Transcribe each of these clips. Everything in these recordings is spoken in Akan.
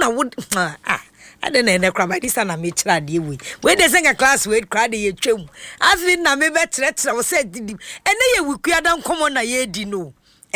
na would I don't know crab by this and I made trade we. When they sing a class with cried ye chum. I've been na me better I was said and then we queer down come on a ye dino.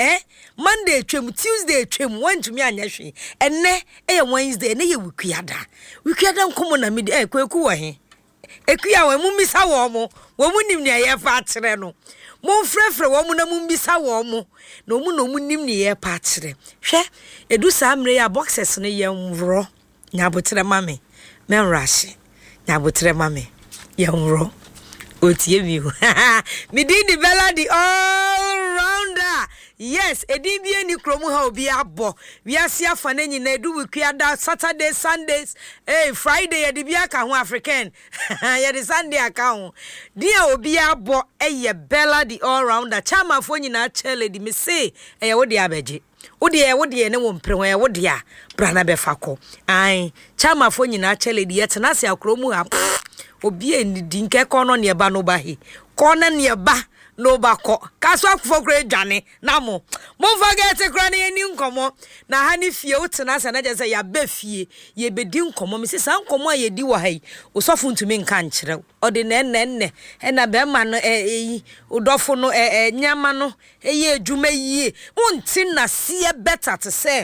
Monday trim, Tuesday trim, one to me and Yashi, and ne Wednesday, ne we queer down. We queer down come on a mid air queer. Equia when Mumis Hawomo, when we nim near Patreno. Mon frefre woman na mumbisa womo no mu no munim ne ye patre hwe edu samre ya boxes ne yemro nyabotre mame menrashi nyabotre mame yemro otie mi mi di bella di all rounder. Yes, edibie ni kromu ha obi abo. We asia afa na nyina edu wikuada Saturday, Sundays, Friday edibia ka ho African. Ya the Sunday aka ho. Dia obi abo eye bella the all rounder. Chama fo nyina chele di me say eye wo de abeje. Wo de ne wo mpre ho eye wo de a bra na be fako. Ai, chama fo nyina chele di yetena se akromu ha. Obi enidi nke kono ne ba no ba he. Kono ne ba no bako kaswa kufo kure dwane namo mo forget kura ne ni nkomo na ha ni fie utena se na je se ya ba fie ye bedi nkomo me se san nkomo a ye di wo hai osofu ntumi nka nkire o de nenne na be ma no udofo no nyama no ye adwuma yie unti na se better to say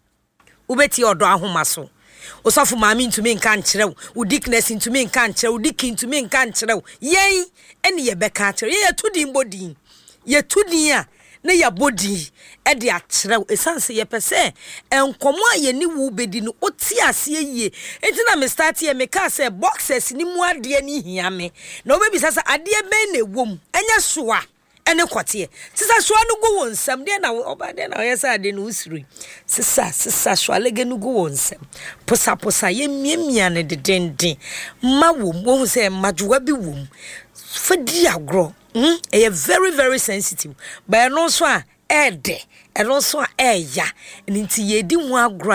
ubeti odo ahoma so osofu maami ntumi nka nkire wo dickness ntumi nka nkire wo dickin ntumi nka nkire yen ene ye beka akire ye tudi mbodi ye tudi a na ya body e de akire esanse ye pese enkomo a ye ni wo bedi no oti ase yie enti na me start ye me ka say boxes ni mu ade ni hia me na obebi sasa ade ben na wom enya soa ene kote sisa soa no go wonsam de na oba de na yesa ade no usiri sisa soa lege no go wonsam posa ye miemia ne de denden ma wom wo se majuwa bi wom fadi agro e very very sensitive but no so a ede e no so a eya nti ye di ho agro